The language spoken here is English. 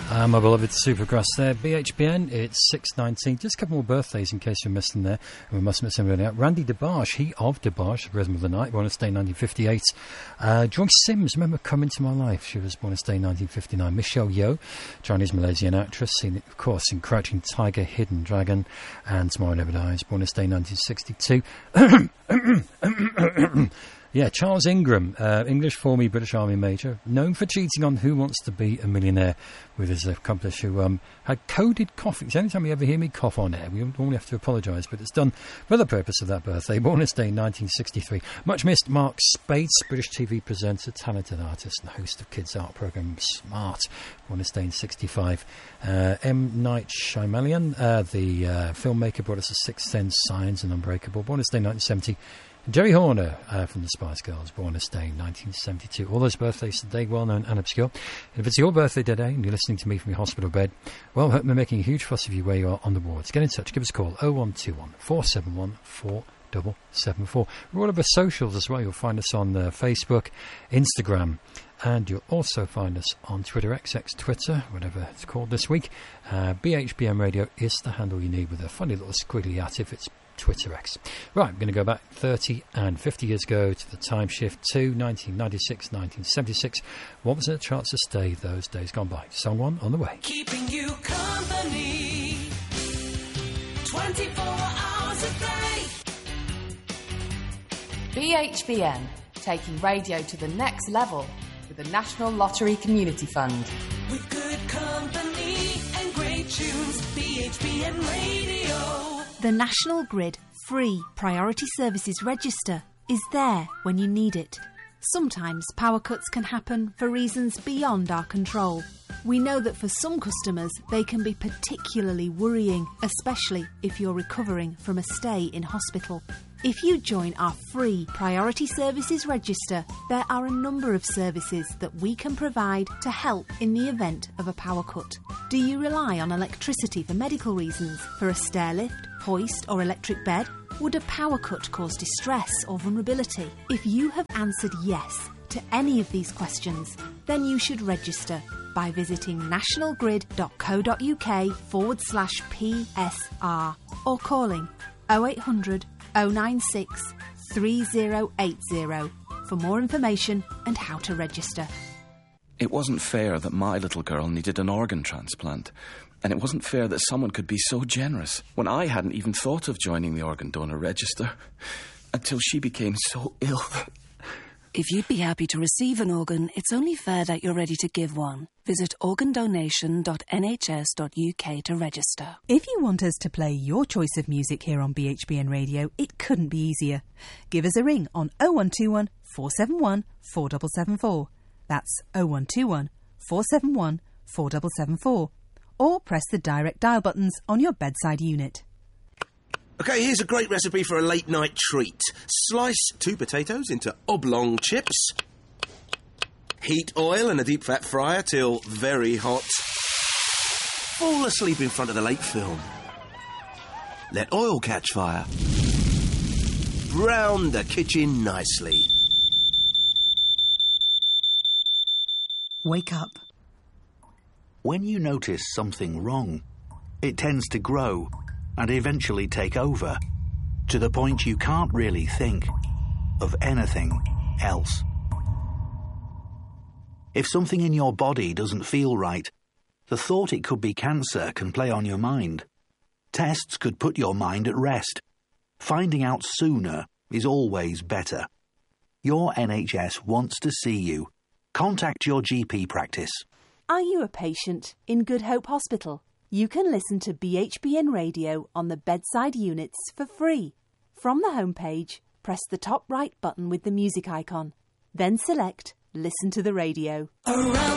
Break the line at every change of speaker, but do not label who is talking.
My beloved Supergrass there. BHBN, it's 6:19. Just a couple more birthdays in case you missed them there. And we must miss them earlier. Randy DeBarge, he of DeBarge, Rhythm of the Night, born on this day 1958. Joyce Sims, remember Come Into My Life? She was born on this day 1959. Michelle Yeoh, Chinese-Malaysian actress, seen, of course, in Crouching Tiger, Hidden Dragon, and Tomorrow Never Dies, born on this day 1962. Yeah, Charles Ingram, English former British Army major, known for cheating on Who Wants to Be a Millionaire with his accomplice who had coded cough. It's the only time you ever hear me cough on air. We normally have to apologise, but it's done for the purpose of that birthday. Born this day, 1963. Much missed Mark Spates, British TV presenter, talented artist and host of kids' art programme Smart. Born this day in 65. M. Night Shyamalan, the filmmaker, brought us A Sixth Sense, Signs and Unbreakable. Born this day, 1970. Jerry Horner from the Spice Girls, born this day, 1972. All those birthdays today, well-known and obscure. And if it's your birthday today and you're listening to me from your hospital bed, well, hope we're making a huge fuss of you where you are on the wards. Get in touch. Give us a call, 0121 471 4774. We're all over socials as well. You'll find us on Facebook, Instagram, and you'll also find us on Twitter, XX Twitter, whatever it's called this week. BHBM Radio is the handle you need with a funny little squiggly at if it's Twitter X. Right, I'm going to go back 30 and 50 years ago to the time shift to 1996, 1976. What was in the charts to stay those days gone by? Song 1 on the way.
Keeping you company 24 hours a day.
BHBN, taking radio to the next level with the National Lottery Community Fund.
With good company and great tunes, BHBN Radio.
The National Grid free Priority Services Register is there when you need it. Sometimes power cuts can happen for reasons beyond our control. We know that for some customers they can be particularly worrying, especially if you're recovering from a stay in hospital. If you join our free Priority Services Register, there are a number of services that we can provide to help in the event of a power cut. Do you rely on electricity for medical reasons, for a stair lift, hoist or electric bed? Would a power cut cause distress or vulnerability? If you have answered yes to any of these questions, then you should register by visiting nationalgrid.co.uk/PSR or calling 0800 096 3080 for more information and how to register.
It wasn't fair that my little girl needed an organ transplant. And it wasn't fair that someone could be so generous when I hadn't even thought of joining the organ donor register until she became so ill.
If you'd be happy to receive an organ, it's only fair that you're ready to give one. Visit organdonation.nhs.uk to register.
If you want us to play your choice of music here on BHBN Radio, it couldn't be easier. Give us a ring on 0121 471 4774. That's 0121 471 4774. Or press the direct dial buttons on your bedside unit.
OK, here's a great recipe for a late-night treat. Slice 2 potatoes into oblong chips. Heat oil in a deep-fat fryer till very hot. Fall asleep in front of the late film. Let oil catch fire. Brown the kitchen nicely.
Wake up. When you notice something wrong, it tends to grow and eventually take over, to the point you can't really think of anything else. If something in your body doesn't feel right, the thought it could be cancer can play on your mind. Tests could put your mind at rest. Finding out sooner is always better. Your NHS wants to see you. Contact your GP practice.
Are you a patient in Good Hope Hospital? You can listen to BHBN Radio on the bedside units for free. From the homepage, press the top right button with the music icon. Then select Listen to the Radio.
Around